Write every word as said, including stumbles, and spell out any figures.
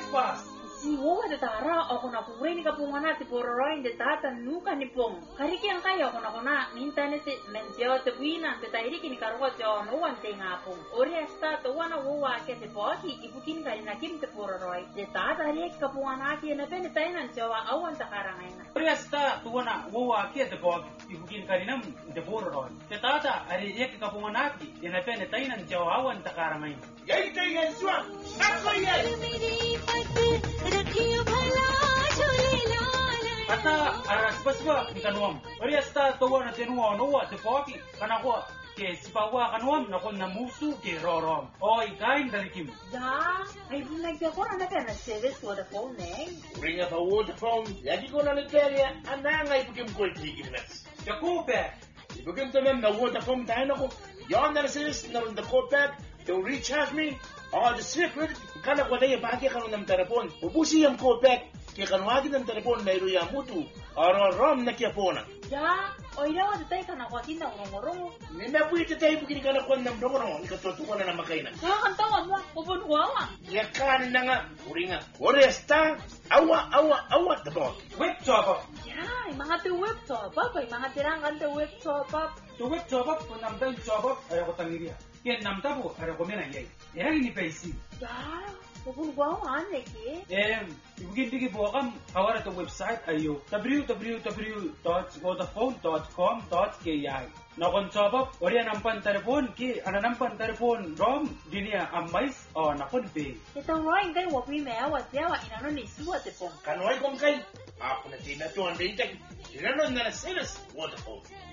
fast. Si wowa de tara ako na pure ni kapungana ti pororoin de tata nuka ni pong. Kariki ang kaya ako na kuna internet menseo te buina te tairi kini karwa te ono wan te ngapong. Ori asta to wana wowa ke te poki ibukin kari na kim te pororoi. De tata ri kapungana ki na pene tainan jawa awan ta karangaina. Ori asta to wana wowa ke te poki ibukin kari nam te pororoi. Te tata ari ek kapungana ki na pene tainan jawa awan ta karangaina. Yai te yeswa. Ako yai. Kata aras basba ni kanuam. Ori asta to wana te nuwa nowa te poki kana ko ke sipawa kanuam na kon na musu ke rorom. Oi kain dari kim. Ja, ay bunag ko na pena service for the phone eh. Ring up a water phone. Lagi ko na nagkaya. Anang ay bugim ko itigilnas. Jakobe. Bugim to na water phone tayo na ko. Yon na sis na rin the call back. They'll recharge me. Oh, the secret. Kana ko na yung bahagi ka ng telepon. Ubusi yung call back. Kaya kanwagin ng telepon na iruya mutu. Aro rom na kaya po na. Ja, oira wa tay kana ko tinda ngorong. Ninabuhi tayo bugin ka na ko ng dogorong. Ikatutuko na na makainan. Ja, kantawan mo, upon wawa. Yakan na nga. Uri nga. Uri esta. Awa, awa, awa. Dabo. Web chopper. Ja, mga te web top up, ay mga tirangan te web top up. To web chopper ko namdan chopper ay ko tangiria. Ken namta po ay ko mena yai. Era ni paisi. Ja, upon wawa ane ki. Em, ibugin digi po kam awara to website ayo w w w dot vodafone dot com dot k i. Na kon chopper ori nampan telepon ki ana nampan telepon rom dinia amais o na kon pe. Ito roin kay wa pi mea wa tia wa inano ni suwa te pong. Kanoy kong kay. Ako na tinatuan dito. Inanon na na silas. Waterfall.